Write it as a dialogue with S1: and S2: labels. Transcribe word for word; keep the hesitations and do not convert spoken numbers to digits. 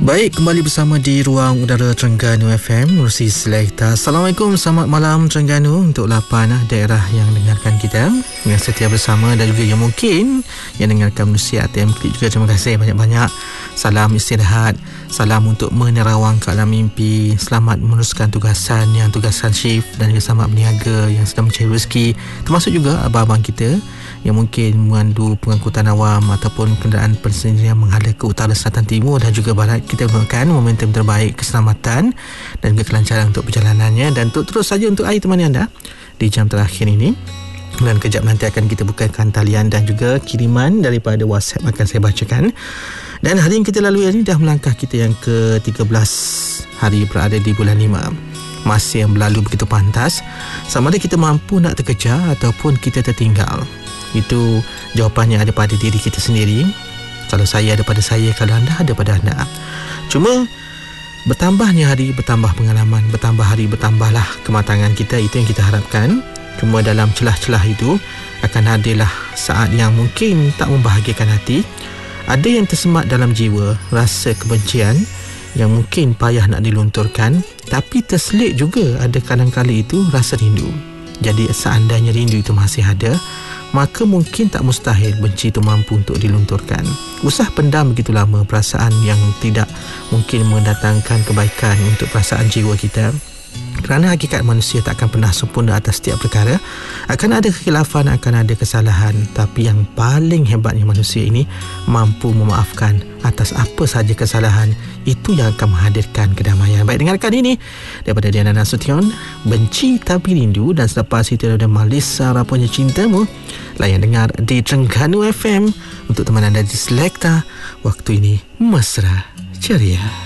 S1: Baik, kembali bersama di Ruang Udara Terengganu F M Menerusi Selekta. Assalamualaikum, selamat malam Terengganu. Untuk lapan daerah yang dengarkan kita, yang setia bersama, dan juga yang mungkin yang dengarkan menerusi A T M Klik juga, terima kasih banyak-banyak. Salam istirahat, salam untuk menerawang ke alam mimpi. Selamat meneruskan tugasan yang tugasan shift, dan juga selamat berniaga yang sedang mencari rezeki. Termasuk juga abang-abang kita yang mungkin memandu pengangkutan awam ataupun kenderaan persendirian menghala ke utara, selatan, timur dan juga barat. Kita gunakan momentum terbaik keselamatan dan juga kelancaran untuk perjalanannya, dan untuk terus saja untuk air temani anda di jam terakhir ini. Dan kejap nanti akan kita bukakan talian dan juga kiriman daripada WhatsApp akan saya bacakan. Dan hari yang kita lalui ini dah melangkah kita yang ke tiga belas hari berada di bulan lima. Masa yang berlalu begitu pantas. Sama ada kita mampu nak terkejar ataupun kita tertinggal. Itu jawapannya ada pada diri kita sendiri. Kalau saya ada pada saya, kalau anda ada pada anda. Cuma bertambahnya hari, bertambah pengalaman, bertambah hari, bertambahlah kematangan kita. Itu yang kita harapkan. Cuma dalam celah-celah itu akan adalah saat yang mungkin tak membahagiakan hati. Ada yang tersemat dalam jiwa, rasa kebencian yang mungkin payah nak dilunturkan. Tapi terselit juga ada kadang-kala itu rasa rindu. Jadi seandainya rindu itu masih ada, maka mungkin tak mustahil benci itu mampu untuk dilunturkan. Usah pendam begitu lama perasaan yang tidak mungkin mendatangkan kebaikan untuk perasaan jiwa kita. Kerana hakikat manusia tak akan pernah sempurna atas setiap perkara. Akan ada kekhilafan, akan ada kesalahan. Tapi yang paling hebatnya manusia ini mampu memaafkan atas apa sahaja kesalahan. Itu yang akan menghadirkan kedamaian. Baik, dengarkan ini daripada Diana Nasution, Benci Tapi Rindu. Dan selepas itu ada Malisa Rapanya Cintamu. Layan dengar di Terengganu F M untuk teman anda di Selekta. Waktu ini mesra ceria.